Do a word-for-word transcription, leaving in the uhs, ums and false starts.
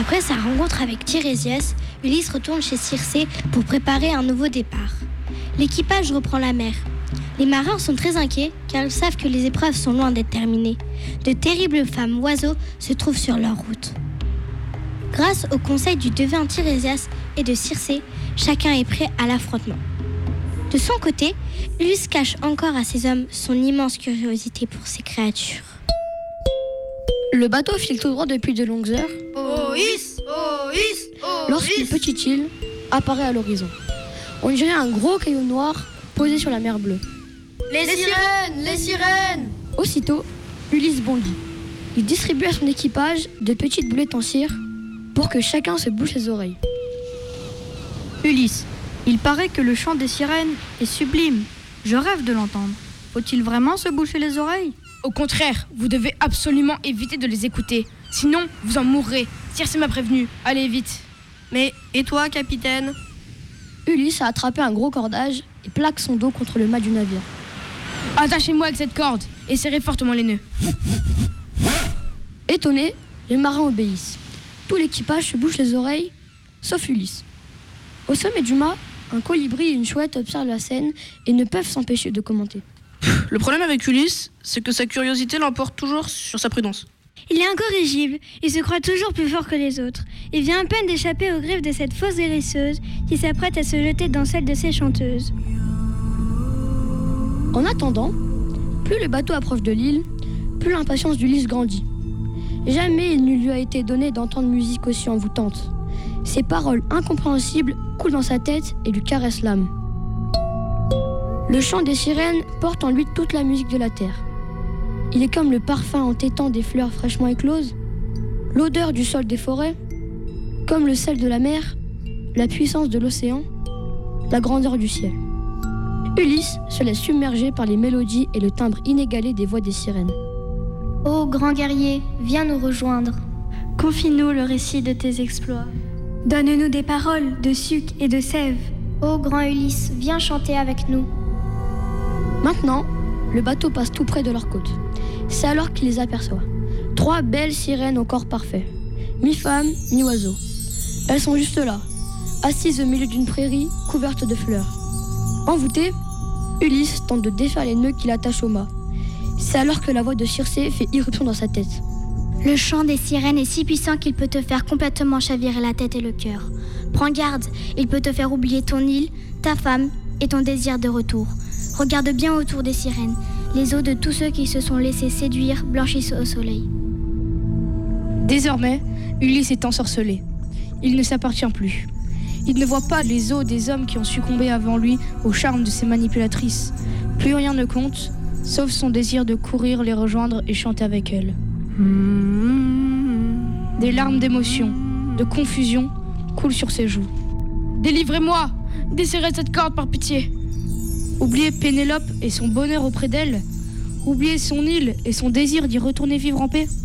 Après sa rencontre avec Tirésias, Ulysse retourne chez Circé pour préparer un nouveau départ. L'équipage reprend la mer. Les marins sont très inquiets car ils savent que les épreuves sont loin d'être terminées. De terribles femmes oiseaux se trouvent sur leur route. Grâce au conseil du devin Tirésias et de Circé, chacun est prêt à l'affrontement. De son côté, Ulysse cache encore à ses hommes son immense curiosité pour ces créatures. Le bateau file tout droit depuis de longues heures. Oïs, Oïs, Oïs. Lorsqu'une petite île apparaît à l'horizon. On dirait un gros caillou noir posé sur la mer bleue. Les sirènes, les sirènes. Aussitôt, Ulysse bondit. Il distribue à son équipage de petites boulettes en cire pour que chacun se bouche les oreilles. Ulysse, il paraît que le chant des sirènes est sublime. Je rêve de l'entendre. Faut-il vraiment se boucher les oreilles ? Au contraire, vous devez absolument éviter de les écouter. Sinon, vous en mourrez. Circé m'a prévenu. Allez, vite. Mais, et toi, capitaine ? Ulysse a attrapé un gros cordage et plaque son dos contre le mât du navire. Attachez-moi avec cette corde et serrez fortement les nœuds. Étonnés, les marins obéissent. Tout l'équipage se bouche les oreilles, sauf Ulysse. Au sommet du mât, un colibri et une chouette observent la scène et ne peuvent s'empêcher de commenter. Le problème avec Ulysse, c'est que sa curiosité l'emporte toujours sur sa prudence. Il est incorrigible, il se croit toujours plus fort que les autres. Il vient à peine d'échapper aux griffes de cette fausse hérisseuse qui s'apprête à se jeter dans celle de ses chanteuses. En attendant, plus le bateau approche de l'île, plus l'impatience d'Ulysse grandit. Jamais il ne lui a été donné d'entendre musique aussi envoûtante. Ses paroles incompréhensibles coulent dans sa tête et lui caressent l'âme. Le chant des sirènes porte en lui toute la musique de la terre. Il est comme le parfum entêtant des fleurs fraîchement écloses, l'odeur du sol des forêts, comme le sel de la mer, la puissance de l'océan, la grandeur du ciel. Ulysse se laisse submerger par les mélodies et le timbre inégalé des voix des sirènes. Ô grand guerrier, viens nous rejoindre. Confie-nous le récit de tes exploits. Donne-nous des paroles de sucre et de sève. Ô grand Ulysse, viens chanter avec nous. Maintenant, le bateau passe tout près de leur côte. C'est alors qu'il les aperçoit. Trois belles sirènes au corps parfait. Mi-femme, mi-oiseau. Elles sont juste là, assises au milieu d'une prairie couverte de fleurs. Envoûté, Ulysse tente de défaire les nœuds qui l'attachent au mât. C'est alors que la voix de Circé fait irruption dans sa tête. Le chant des sirènes est si puissant qu'il peut te faire complètement chavirer la tête et le cœur. Prends garde, il peut te faire oublier ton île, ta femme et ton désir de retour. Regarde bien autour des sirènes. Les os de tous ceux qui se sont laissés séduire blanchissent au soleil. Désormais, Ulysse est ensorcelé. Il ne s'appartient plus. Il ne voit pas les os des hommes qui ont succombé avant lui au charme de ces manipulatrices. Plus rien ne compte, sauf son désir de courir les rejoindre et chanter avec elles. Des larmes d'émotion, de confusion coulent sur ses joues. Délivrez-moi! Desserrez cette corde par pitié! Oublier Pénélope et son bonheur auprès d'elle? Oublier son île et son désir d'y retourner vivre en paix?